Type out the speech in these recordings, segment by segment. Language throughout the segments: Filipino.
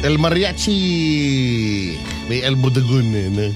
El Mariachi. May El Bodagun.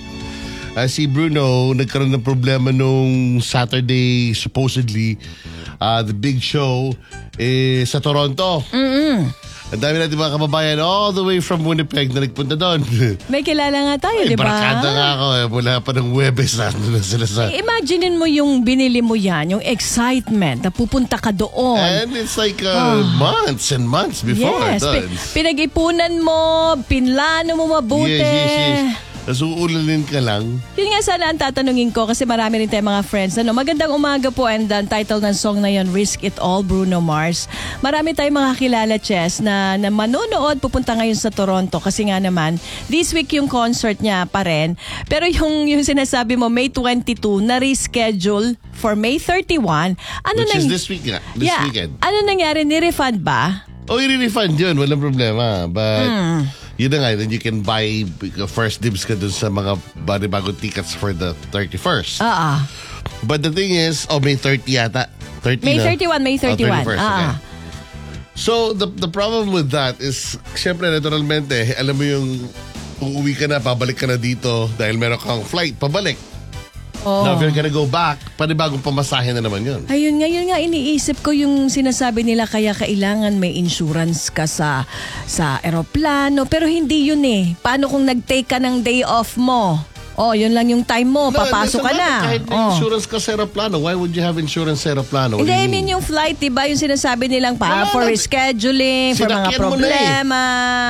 Si Bruno, nagkaroon ng problema nung Saturday, supposedly, the big show sa Toronto. Ang dami natin mga kababayan all the way from Winnipeg na nagpunta doon. May kilala nga tayo, di ba? Barkada nga ako mula pa ng Webes na sila sa... Imaginein mo yung binili mo yan, yung excitement na pupunta ka doon. And it's like months and months before. Yes, pinag-ipunan mo, pinlano mo mabuti. Yes. Tapos uulanin ka lang. Yun nga sana ang tatanungin ko kasi marami rin tayong mga friends. Magandang umaga po and ang title ng song na yun, Risk It All, Bruno Mars. Marami tayong mga kilala, Chess, na manonood pupunta ngayon sa Toronto kasi nga naman, this week yung concert niya pa rin. Pero yung sinasabi mo, May 22, na-reschedule for May 31. Which is this week nga, this weekend. Ano nangyari? Ni-refund ba? I-refund yun. Walang problema. But... Yun na nga, then you can buy first dibs ka dun sa mga bagong tickets for the 31st. But the thing is, May 30 yata. 30 May 31, May 31. 31st, okay. So, the problem with that is, syempre, naturalmente, alam mo yung uuwi ka na, pabalik ka na dito dahil meron kang flight, pabalik. Now, if you're gonna go back, panibagong pamasahe na naman yun. Ayun nga, iniisip ko yung sinasabi nila kaya kailangan may insurance ka sa eroplano. Pero hindi yun eh. Paano kung nag-take ka ng day off mo? Yun lang yung time mo, papasok ka na. Kahit may insurance ka sa aeroplano, why would you have insurance sa aeroplano? Hindi, I mean yung flight, diba? Yung sinasabi nilang for rescheduling, for mga problema.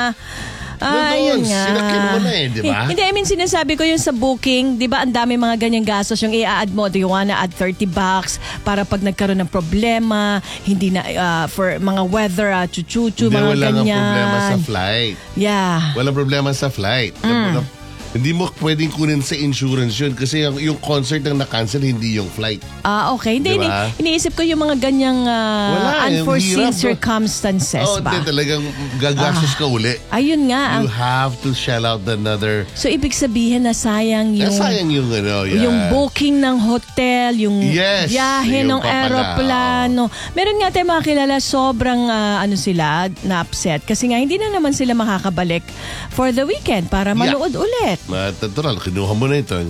Yun nga. Sinakyan mo na di ba? Hindi, I mean, sinasabi ko yung sa booking, di ba, ang dami mga ganyang gastos yung i-add mo. Do you wanna add $30 para pag nagkaroon ng problema, hindi na, for mga weather, chuchuchu, mga ganyan. Wala nga problema sa flight. Yeah. Walang problema sa flight. Hindi mo pwedeng kunin sa insurance yun kasi yung concert ang na-cancel, hindi yung flight. Okay. Hindi, diba? Iniisip ko yung mga ganyang unforeseen circumstances ba? Hindi, talagang gagastos ka uli. Ayun nga. You have to shell out another. So, ibig sabihin na sayang yung... sayang yung yung booking ng hotel, yung biyahe ng aeroplano. Meron nga tayong mga kilala, sobrang sila, na-upset. Kasi nga, hindi na naman sila makakabalik for the weekend para manood ulit. Natural, kinuha mo na itong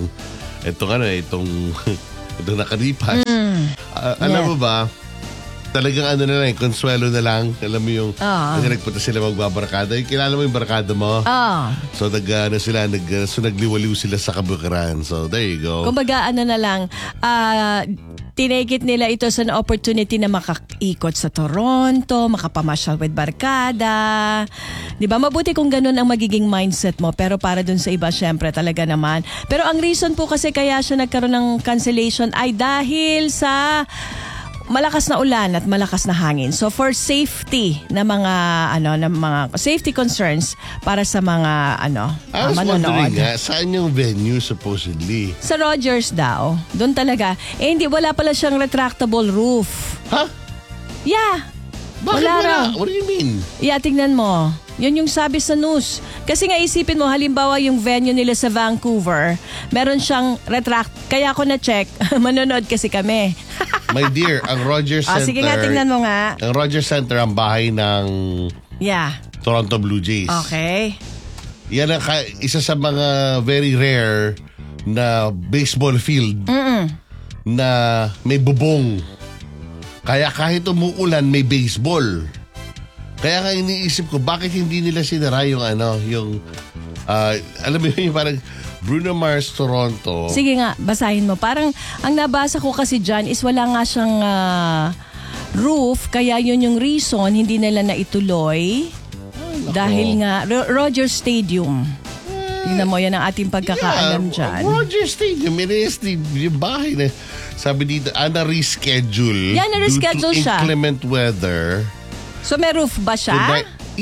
nakalipas. Alam mo ba, talagang na lang, konsuelo na lang. Alam mo yung, kasi nagpunta sila magbabarkada. Kilala mo yung barkada mo? So, nagliwaliw sila sa kabukiran. So, there you go. Kumbaga, na lang, tinake it nila ito sa opportunity na makaikot sa Toronto, makapamasyal with barkada. Di ba? Mabuti kung ganun ang magiging mindset mo. Pero para dun sa iba, syempre talaga naman. Pero ang reason po kasi kaya siya nagkaroon ng cancellation ay dahil sa malakas na ulan at malakas na hangin. So for safety na mga safety concerns para sa mga I was manonood. wondering saan yung venue supposedly? Sa Rogers daw. Doon talaga. Hindi, wala pala siyang retractable roof. Huh? Yeah. Bakit wala? What do you mean? Yeah, tingnan mo. Yun yung sabi sa news. Kasi nga isipin mo, halimbawa yung venue nila sa Vancouver, meron siyang retract. Kaya ako na-check. Manonood kasi kami. My dear, ang Rogers Center. Sige nga, tingnan mo nga. Ang Rogers Center ang bahay ng Toronto Blue Jays. Okay. Yan ang isa sa mga very rare na baseball field na may bubong. Kaya kahit umuulan, may baseball. Kaya nga iniisip ko, bakit hindi nila sinara yung alam mo yun, parang Bruno Mars Toronto. Sige nga, basahin mo. Parang, ang nabasa ko kasi dyan is wala nga siyang roof, kaya yun yung reason, hindi nila naituloy. Dahil nga, Rogers Stadium. Tingnan mo, yan ang ating pagkakaalam dyan. Rogers Stadium, yung bahay na, sabi dito, na-reschedule. Yan, na-reschedule due to siya. Inclement weather. So may roof ba siya?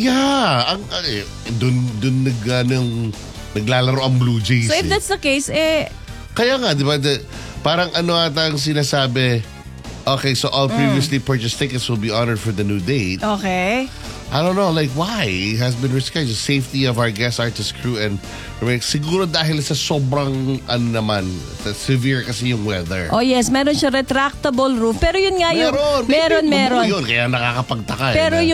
Doon naglalaro ang Blue Jays. So if that's the case, kaya nga, di ba, parang ata ang sinasabi, okay, so all previously purchased tickets will be honored for the new date. Okay. I don't know, like why? It has been rescheduled. Safety of our guest artist crew and siguro dahil sa sobrang severe kasi yung weather. Oh yes, meron siya retractable roof. Pero yun nga meron. Yun, kaya nakakapagtaka. Pero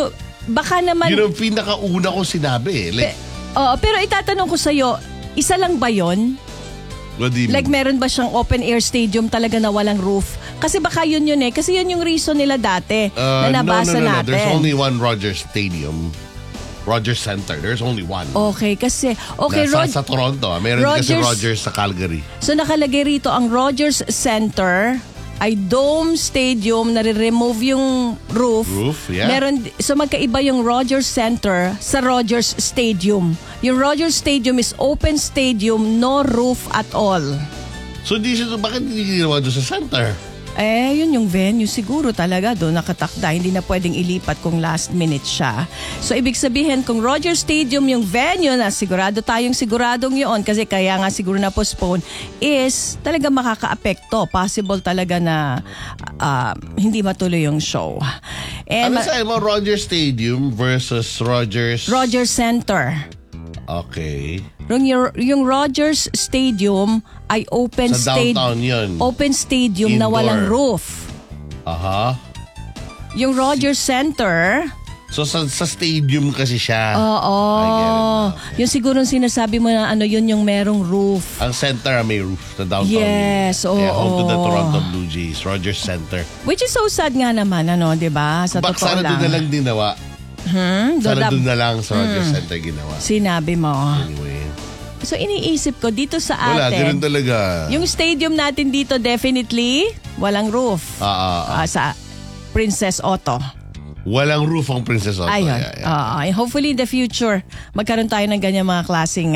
baka naman... Yun ang pinakauna ko sinabi. Like, pero itatanong ko sa'yo, isa lang ba yon? what do you mean? Like meron ba siyang open air stadium talaga na walang roof? Kasi baka yun eh. Kasi yun yung reason nila dati na nabasa no. natin. There's only one Rogers Stadium. Rogers Center. There's only one. Okay, kasi... Okay, sa Toronto. Meron kasi Rogers sa Calgary. So nakalagay rito ang Rogers Center ay dome stadium, nare-remove yung roof. Yeah. So magkaiba yung Rogers Center sa Rogers Stadium. Yung Rogers Stadium is open stadium, no roof at all. So bakit hindi ginawa doon sa center? Yun yung venue siguro talaga doon nakatakda. Hindi na pwedeng ilipat kung last minute siya. So ibig sabihin kung Rogers Stadium yung venue na siguradong yun kasi kaya nga siguro na postpone is talaga makaka-apekto. Possible talaga na hindi matuloy yung show. Ano sa'yo mo, Rogers Stadium versus Rogers Center. Okay. Yung Rogers Stadium ay open sa downtown yun. Open stadium Indoor. na walang roof. Aha. Yung Rogers Center... So sa stadium kasi siya. Oo. Yung siguro sinasabi mo na yun yung merong roof. Ang center may roof sa downtown. Yes, oo. Home to the Toronto Blue Jays, Rogers Center. Which is so sad nga naman, 'di ba? Sa totoo sana lang. doon na lang ginawa. Sana doon na lang sa Rogers Center ginawa. Sinabi mo. Anyway. So iniisip ko dito sa Wala, atin. ganun talaga. Yung stadium natin dito definitely walang roof. Sa Princess Otto. Walang roof ang Princess Otto. Ayun. Yeah. Hopefully in the future, magkaroon tayo ng ganyan mga klaseng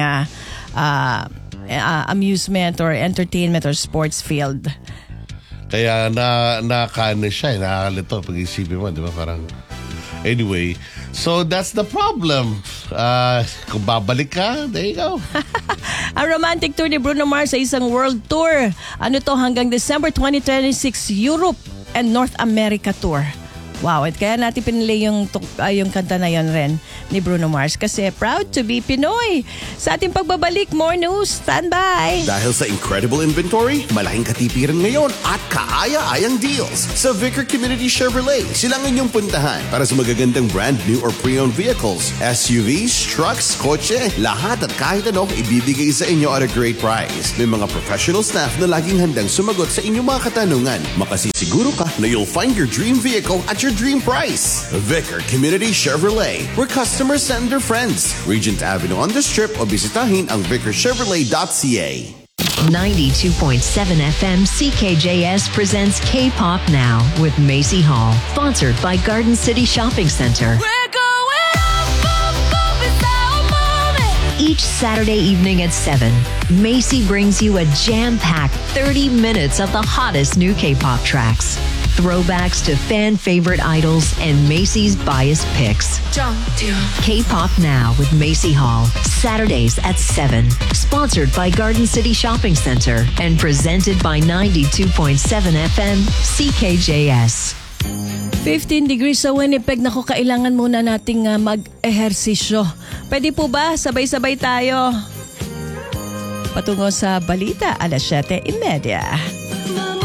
amusement or entertainment or sports field. Kaya nakakano siya, nakakalito pag-isipin mo, di ba? Parang, anyway, so that's the problem. Kung babalik ka, there you go. Ang romantic tour ni Bruno Mars sa isang world tour. Ano to hanggang December 2026 Europe and North America tour. Wow, at kaya natin pinili yung kanta na yon rin ni Bruno Mars kasi proud to be Pinoy. Sa ating pagbabalik, more news. Stand by! Dahil sa incredible inventory, malaking katipiran ngayon at kaaya-ayang deals. Sa Vicar Community Chevrolet, silang inyong puntahan para sa magagandang brand new or pre-owned vehicles, SUVs, trucks, kotse, lahat at kahit ano ibibigay sa inyo at a great price. May mga professional staff na laging handang sumagot sa inyong mga katanungan. Makasisiguro ka na you'll find your dream vehicle at your dream price. Vicar Community Chevrolet, where customers send their friends. Regent Avenue on the Strip o bisitahin ang vicarchevrolet.ca. 92.7 FM CKJS presents K-Pop Now with Macy Hall. Sponsored by Garden City Shopping Center. We're going up, it's our moment. Each Saturday evening at 7, Macy brings you a jam-packed 30 minutes of the hottest new K-pop tracks. Throwbacks to fan-favorite idols and Macy's biased picks. K-Pop Now with Macy Hall. Saturdays at 7. Sponsored by Garden City Shopping Center and presented by 92.7 FM CKJS. 15 degrees sa Winnipeg. Naku, kailangan muna nating mag-ehersisyo. Pwede po ba? Sabay-sabay tayo. Patungo sa balita, 7:30.